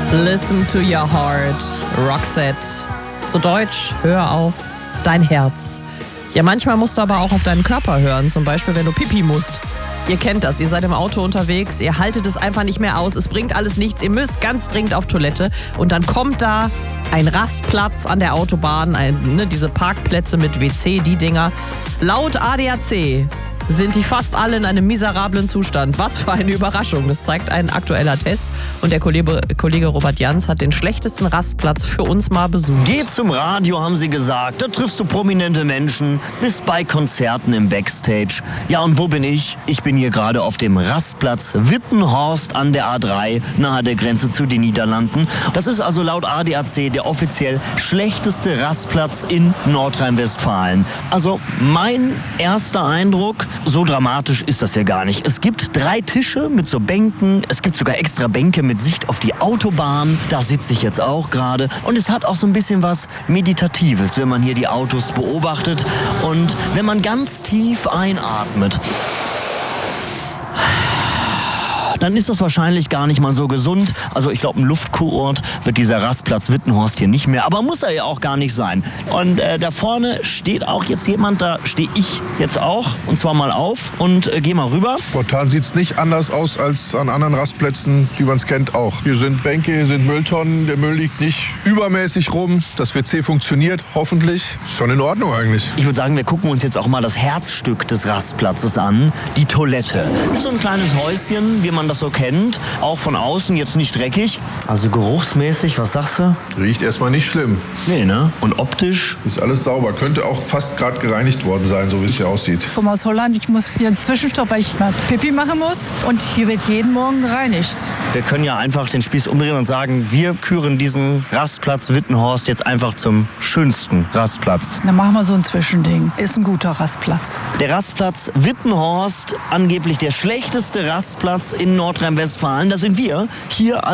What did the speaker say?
Listen to your heart, Roxette. Zu Deutsch, hör auf dein Herz. Ja, manchmal musst du aber auch auf deinen Körper hören, zum Beispiel, wenn du Pipi musst. Ihr kennt das, ihr seid im Auto unterwegs, ihr haltet es einfach nicht mehr aus, es bringt alles nichts, ihr müsst ganz dringend auf Toilette und dann kommt da ein Rastplatz an der Autobahn, diese Parkplätze mit WC, die Dinger. Laut ADAC sind die fast alle in einem miserablen Zustand. Was für eine Überraschung, das zeigt ein aktueller Test. Und der Kollege Robert Jans hat den schlechtesten Rastplatz für uns mal besucht. Geh zum Radio, haben sie gesagt. Da triffst du prominente Menschen, bist bei Konzerten im Backstage. Ja, und wo bin ich? Ich bin hier gerade auf dem Rastplatz Wittenhorst an der A3, nahe der Grenze zu den Niederlanden. Das ist also laut ADAC der offiziell schlechteste Rastplatz in Nordrhein-Westfalen. Also mein erster Eindruck, so dramatisch ist das ja gar nicht. Es gibt 3 Tische mit so Bänken. Es gibt sogar extra Bänke mit Sicht auf die Autobahn. Da sitze ich jetzt auch gerade. Und es hat auch so ein bisschen was Meditatives, wenn man hier die Autos beobachtet. Und wenn man ganz tief einatmet, dann ist das wahrscheinlich gar nicht mal so gesund. Also ich glaube, ein Luftkurort wird dieser Rastplatz Wittenhorst hier nicht mehr. Aber muss er ja auch gar nicht sein. Und da vorne steht auch jetzt jemand, da stehe ich jetzt auch. Und zwar mal auf und geh mal rüber. Spontan sieht es nicht anders aus als an anderen Rastplätzen, wie man es kennt auch. Hier sind Bänke, hier sind Mülltonnen. Der Müll liegt nicht übermäßig rum. Das WC funktioniert, hoffentlich. Ist schon in Ordnung eigentlich. Ich würde sagen, wir gucken uns jetzt auch mal das Herzstück des Rastplatzes an. Die Toilette. Ist so ein kleines Häuschen, wie man das so kennt. Auch von außen jetzt nicht dreckig. Also geruchsmäßig, was sagst du? Riecht erstmal nicht schlimm. Nee, ne? Und optisch? Ist alles sauber. Könnte auch fast gerade gereinigt worden sein, so wie es hier aussieht. Ich komme aus Holland. Ich muss hier einen Zwischenstopp, weil ich mal Pipi machen muss. Und hier wird jeden Morgen gereinigt. Wir können ja einfach den Spieß umdrehen und sagen, wir küren diesen Rastplatz Wittenhorst jetzt einfach zum schönsten Rastplatz. Dann machen wir so ein Zwischending. Ist ein guter Rastplatz. Der Rastplatz Wittenhorst, angeblich der schlechteste Rastplatz in Nordrhein-Westfalen. Da sind wir hier